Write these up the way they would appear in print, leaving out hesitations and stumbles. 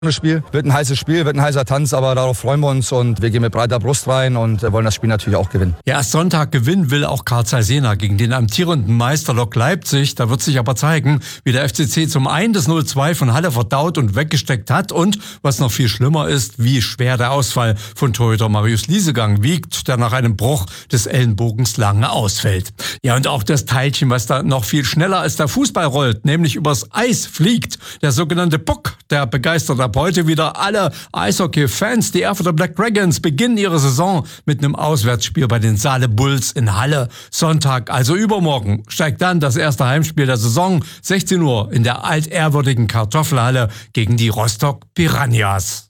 Das Spiel wird ein heißes Spiel, wird ein heißer Tanz, aber darauf freuen wir uns und wir gehen mit breiter Brust rein und wollen das Spiel natürlich auch gewinnen. Ja, erst Sonntag gewinnen will auch Carl Zeiss Jena gegen den amtierenden Meister Lok Leipzig. Da wird sich aber zeigen, wie der FCC zum einen das 0-2 von Halle verdaut und weggesteckt hat und, was noch viel schlimmer ist, wie schwer der Ausfall von Torhüter Marius Liesegang wiegt, der nach einem Bruch des Ellenbogens lange ausfällt. Ja, und auch das Teilchen, was da noch viel schneller als der Fußball rollt, nämlich übers Eis fliegt, der sogenannte Puck, der begeistert ab heute wieder alle Eishockey-Fans. Die Erfurter Black Dragons beginnen ihre Saison mit einem Auswärtsspiel bei den Saale Bulls in Halle. Sonntag, also übermorgen, steigt dann das erste Heimspiel der Saison, 16 Uhr in der altehrwürdigen Kartoffelhalle gegen die Rostock Piranhas.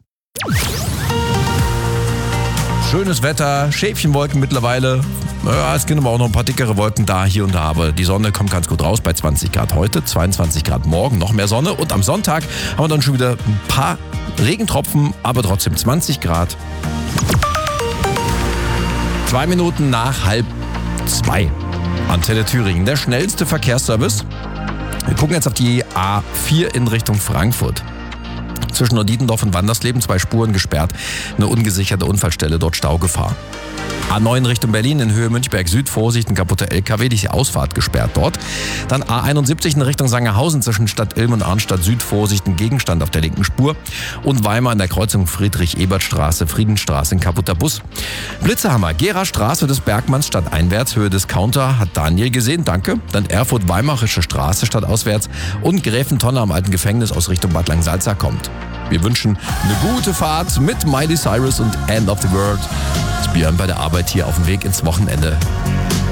Schönes Wetter, Schäfchenwolken mittlerweile. Ja, es gehen aber auch noch ein paar dickere Wolken da, hier und da. Aber die Sonne kommt ganz gut raus bei 20 Grad heute, 22 Grad morgen, noch mehr Sonne. Und am Sonntag haben wir dann schon wieder ein paar Regentropfen, aber trotzdem 20 Grad. 2 Minuten nach 1:30. Antenne Thüringen, der schnellste Verkehrsservice. Wir gucken jetzt auf die A4 in Richtung Frankfurt. Zwischen Norditendorf und Wandersleben 2 Spuren gesperrt. Eine ungesicherte Unfallstelle, dort Staugefahr. A9 Richtung Berlin in Höhe Münchberg Süd, Vorsicht, ein kaputter LKW, die Ausfahrt gesperrt dort. Dann A71 in Richtung Sangerhausen zwischen Stadt Ilm und Arnstadt Süd, Vorsicht, ein Gegenstand auf der linken Spur. Und Weimar an der Kreuzung Friedrich-Ebert-Straße, Friedenstraße, ein kaputter Bus. Blitzerhammer, Gera-Straße des Bergmanns stadteinwärts, Höhe Discounter, hat Daniel gesehen, danke. Dann Erfurt-Weimarische Straße stadtauswärts und Gräfentonne am alten Gefängnis aus Richtung Bad Langsalza kommt. Wir wünschen eine gute Fahrt mit Miley Cyrus und End of the World. Björn bei der Arbeit hier auf dem Weg ins Wochenende.